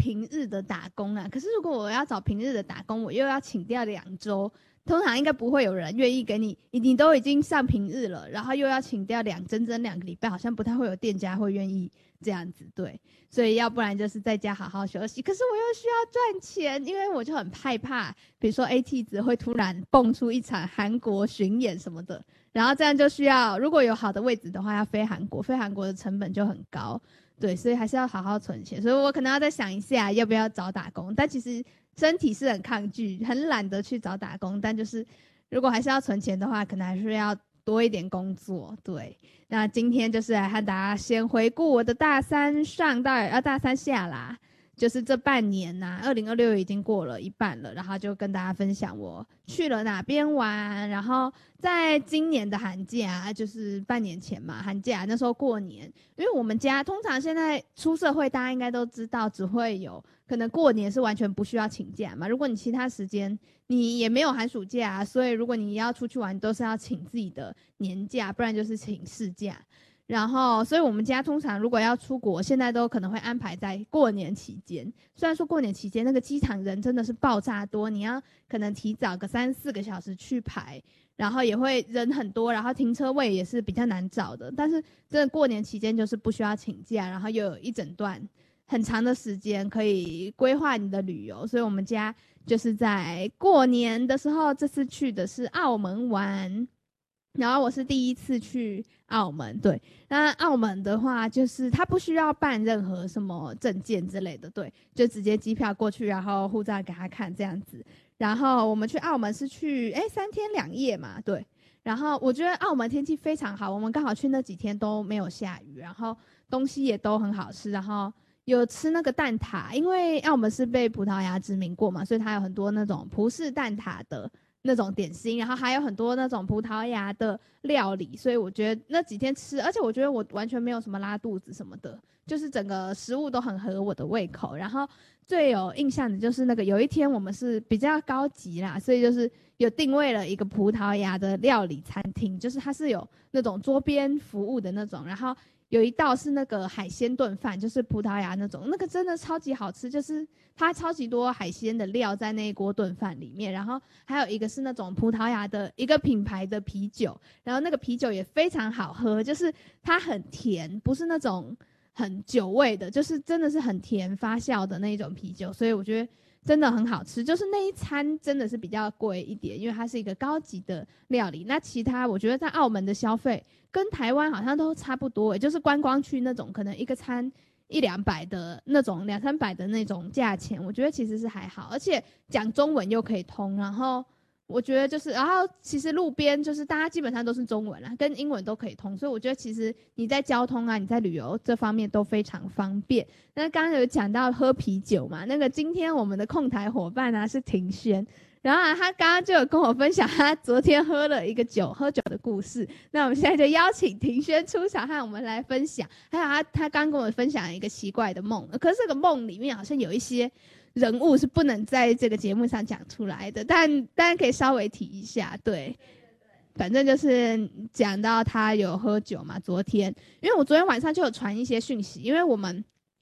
平日的打工啊，可是如果我要找平日的打工，我又要请掉2周，通常应该不会有人愿意给你，你都已经上平日了，然后又要请掉整整2个礼拜，好像不太会有店家会愿意这样子，对，所以要不然就是在家好好休息。可是我又需要赚钱，因为我就很害怕，比如说 AT 子会突然蹦出一场韩国巡演什么的，然后这样就需要，如果有好的位置的话，要飞韩国的成本就很高，对，所以还是要好好存钱。所以我可能要再想一下要不要找打工，但其实身体是很抗拒，很懒得去找打工，但就是如果还是要存钱的话，可能还是要多一点工作，对。那今天就是来和大家先回顾我的大三上到大三下啦，就是这半年啊，2026已经过了一半了，然后就跟大家分享我去了哪边玩，然后在今年的寒假，就是半年前嘛，寒假那时候过年，因为我们家通常现在出社会，大家应该都知道，只会有可能过年是完全不需要请假嘛，如果你其他时间你也没有寒暑假，所以如果你要出去玩，都是要请自己的年假，不然就是请事假。然后，所以我们家通常如果要出国，现在都可能会安排在过年期间。虽然说过年期间那个机场人真的是爆炸多，你要可能提早个3-4个小时去排，然后也会人很多，然后停车位也是比较难找的。但是真的过年期间就是不需要请假，然后又有一整段很长的时间可以规划你的旅游，所以我们家就是在过年的时候，这次去的是澳门玩。然后我是第一次去澳门，对，那澳门的话就是它不需要办任何什么证件之类的，对，就直接机票过去，然后护照给他看这样子。然后我们去澳门是去3天2夜嘛，对，然后我觉得澳门天气非常好，我们刚好去那几天都没有下雨，然后东西也都很好吃，然后有吃那个蛋挞，因为澳门是被葡萄牙殖民过嘛，所以它有很多那种葡式蛋挞的那种点心，然后还有很多那种葡萄牙的料理，所以我觉得那几天吃，而且我觉得我完全没有什么拉肚子什么的，就是整个食物都很合我的胃口。然后最有印象的就是那个有一天我们是比较高级啦，所以就是有定位了一个葡萄牙的料理餐厅，就是它是有那种桌边服务的那种，然后有一道是那个海鲜炖饭，就是葡萄牙那种，那个真的超级好吃，就是它超级多海鲜的料在那一锅炖饭里面，然后还有一个是那种葡萄牙的一个品牌的啤酒，然后那个啤酒也非常好喝，就是它很甜，不是那种很酒味的，就是真的是很甜发酵的那一种啤酒，所以我觉得真的很好吃。就是那一餐真的是比较贵一点，因为它是一个高级的料理。那其他我觉得在澳门的消费跟台湾好像都差不多，也就是观光区那种可能一个餐100-200的那种200-300的那种价钱，我觉得其实是还好，而且讲中文又可以通，然后我觉得就是，然后其实路边就是大家基本上都是中文啦，跟英文都可以通，所以我觉得其实你在交通啊，你在旅游这方面都非常方便。那刚刚有讲到喝啤酒嘛，那个今天我们的控台伙伴啊是庭轩，然后他刚刚就有跟我分享他昨天喝酒的故事。那我们现在就邀请庭轩出场和我们来分享，还有他刚跟我分享一个奇怪的梦，可是这个梦里面好像有一些人物是不能在这个节目上讲出来的，但大家可以稍微提一下，对，反正就是讲到他有喝酒嘛，昨天，因为我昨天晚上就有传一些讯息，因为我们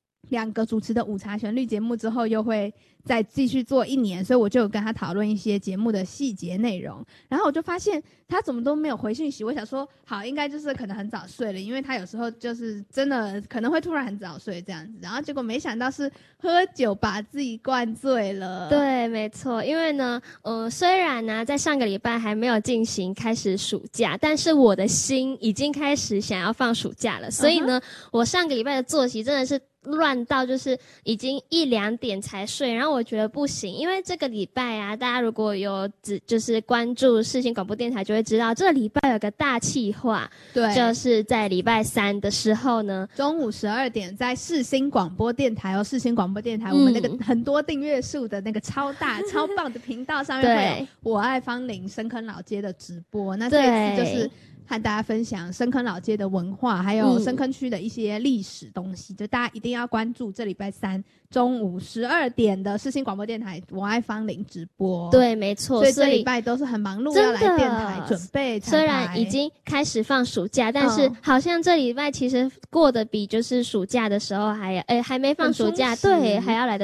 2个主持的午茶旋律节目之后又会再继续做1年，所以我就有跟他讨论一些节目的细节内容，然后我就发现他怎么都没有回讯息，我想说好，应该就是可能很早睡了，因为他有时候就是真的可能会突然很早睡这样子，然后结果没想到是喝酒把自己灌醉了。 对，没错，因为呢虽然呢在上个礼拜还没有开始暑假，但是我的心已经开始想要放暑假了，所以呢我上个礼拜的作息真的是乱到就是已经1-2点才睡，然后我觉得不行，因为这个礼拜啊，大家如果有就是关注世新广播电台就会知道，这个礼拜有个大企划，对，就是在礼拜3的时候呢， 中午12点在世新广播电台世新广播电台我们那个很多订阅数的那个超大超棒的频道上面会有我爱芳邻深坑老街的直播，那这一次就是和大家分享深坑老街的文化，还有深坑区的一些历史东西，就大家一定要关注这礼拜3中午12点的世新广播电台我爱芳邻直播。 对，没错， 所以这礼拜都是很忙碌，要来电台准备。 虽然已经开始放暑假，但是好像这礼拜其实过得比就是暑假的时候还没放暑假，对，还要来得